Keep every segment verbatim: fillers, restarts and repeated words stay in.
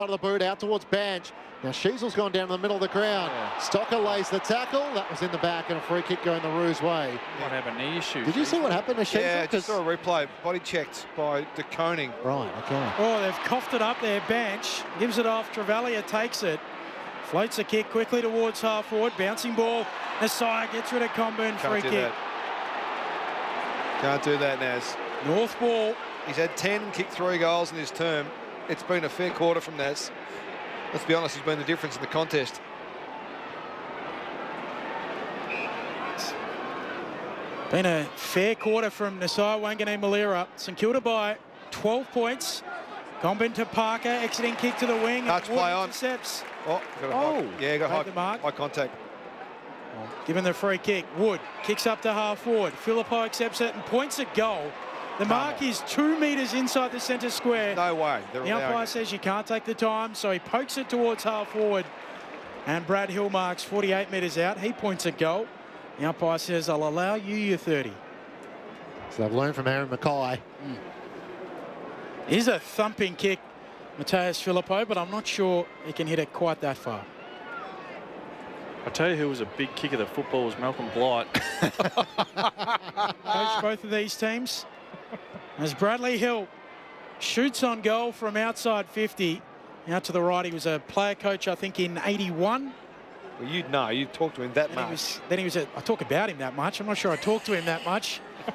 of the boot out towards Banch. Now Sheasel's gone down in the middle of the ground. Yeah. Stocker lays the tackle. That was in the back and a free kick going the Roos way. Might have a knee issue. Did you see what happened to Sheasel? Yeah, just saw a replay. Body checked by De Koning. Right, okay. Oh, they've coughed it up there. Banch gives it off. Travalia takes it. Floats a kick quickly towards half forward. Bouncing ball. Nasai gets rid of Comburn. Free Can't do kick. that. Can't do that, Naz. North ball. He's had ten, kicked three goals in this term. It's been a fair quarter from Naz. Let's be honest, he's been the difference in the contest. Been a fair quarter from Nasai Wanganeen Malira. St Kilda by twelve points. Comburn to Parker. Exiting kick to the wing. Touch and Wood play on. intercepts. Oh, got a Oh, high, yeah, got made the high, mark. high contact. Given the free kick, Wood kicks up to half forward. Phillippi accepts it and points a goal. The mark on. is two metres inside the centre square. No way. They're The allowing umpire it. says you can't take the time, so he pokes it towards half forward. And Brad Hill marks forty-eight metres out. He points a goal. The umpire says, I'll allow you your thirty. So they've learned from Aaron Mackay. Here's a thumping kick, Mateus Phillippi, but I'm not sure he can hit it quite that far. I tell you who was a big kick of the football was Malcolm Blight. Coach both of these teams. As Bradley Hill shoots on goal from outside fifty. Out to the right, he was a player coach, I think, in eighty-one. Well, you'd know. You'd talk to him that Then much. he was, then he was a, I talk about him that much. I'm not sure I talk to him that much.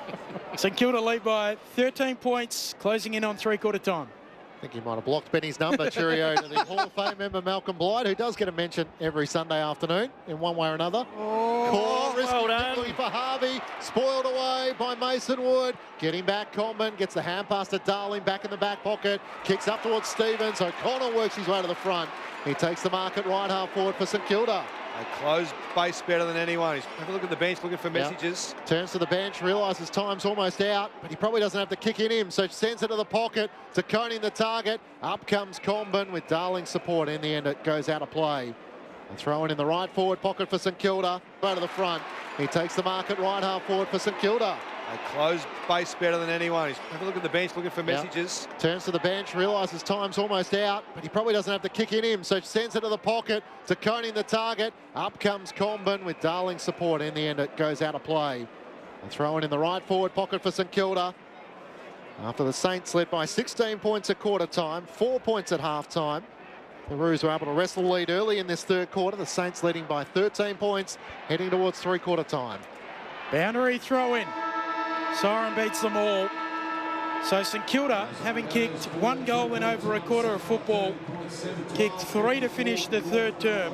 St Kilda lead by thirteen points, closing in on three-quarter time. I think he might have blocked Benny's number. Cheerio to the Hall of Fame member Malcolm Blight, who does get a mention every Sunday afternoon in one way or another. Oh, Core risky well done. difficulty for Harvey. Spoiled away by Mason Wood. Getting back Coleman. Gets the hand pass to Darling back in the back pocket. Kicks up towards Stevens. O'Connell works his way to the front. He takes the mark at right half forward for St Kilda. They close base better than anyone. He's have a look at the bench looking for Yeah. messages. Turns to the bench, realises time's almost out, but he probably doesn't have the kick in him, so sends it to the pocket. To Koning the target. Up comes Comburn with Darling support. In the end, it goes out of play. A throw in in the right forward pocket for St Kilda. Go to the front. He takes the mark at right half forward for St Kilda. They close base better than anyone. He's have a look at the bench looking for Yeah. messages. Turns to the bench, realises time's almost out, but he probably doesn't have the kick in him, so sends it to the pocket. To Koning the target. Up comes Comburn with Darling support. In the end, it goes out of play. A throw in in the right forward pocket for St Kilda. After the Saints led by sixteen points at quarter time, four points at half time. The Roos were able to wrestle the lead early in this third quarter. The Saints leading by thirteen points, heading towards three-quarter time. Boundary throw in. Siren beats them all. So St Kilda, having kicked one goal in over a quarter of football, kicked three to finish the third term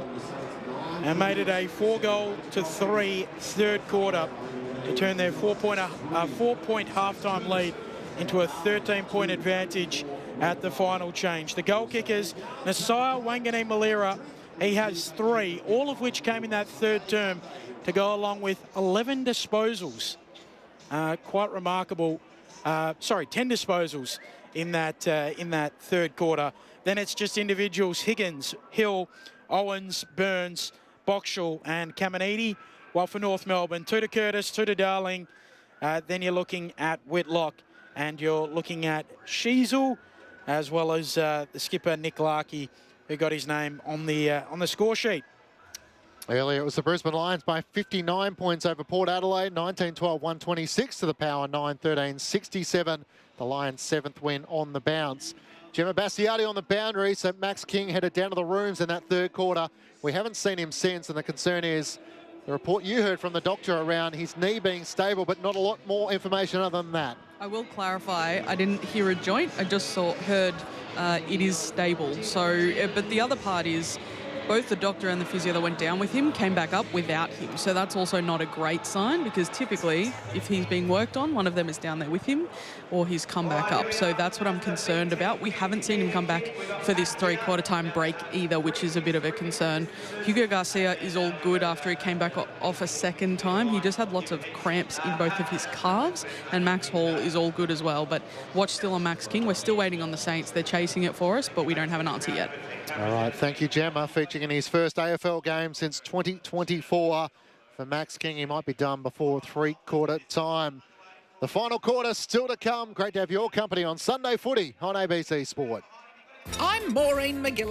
and made it a four goal to three third quarter to turn their four-point uh, four-point halftime lead into a thirteen-point advantage at the final change. The goal kickers, Nasai Wanganeen Malira, he has three, all of which came in that third term to go along with eleven disposals. Uh, quite remarkable. Uh, sorry, ten disposals in that uh, in that third quarter. Then it's just individuals: Higgins, Hill, Owens, Burns, Boxall, and Caminiti. While for North Melbourne, two to Curtis, two to Darling. Uh, then you're looking at Whitlock, and you're looking at Sheasel, as well as uh, the skipper Nick Larkey, who got his name on the uh, on the score sheet. Earlier, it was the Brisbane Lions by fifty-nine points over Port Adelaide, nineteen twelve, one twenty-six to the Power, nine thirteen, sixty-seven. The Lions' seventh win on the bounce. Gemma Bastiati on the boundary, so Max King headed down to the rooms in that third quarter. We haven't seen him since, and the concern is the report you heard from the doctor around his knee being stable, but not a lot more information other than that. I will clarify, I didn't hear a joint, I just saw, heard uh, it is stable. So, uh, but the other part is, both the doctor and the physio that went down with him came back up without him. So that's also not a great sign, because typically if he's being worked on, one of them is down there with him or he's come back up. So that's what I'm concerned about. We haven't seen him come back for this three-quarter time break either, which is a bit of a concern. Hugo Garcia is all good after he came back off a second time. He just had lots of cramps in both of his calves, and Max Hall is all good as well. But watch still on Max King. We're still waiting on the Saints. They're chasing it for us, but we don't have an answer yet. All right, thank you, Gemma. Featuring in his first A F L game since twenty twenty-four for Max King. He might be done before three-quarter time. The final quarter still to come. Great to have your company on Sunday Footy on A B C Sport. I'm Maureen McGill.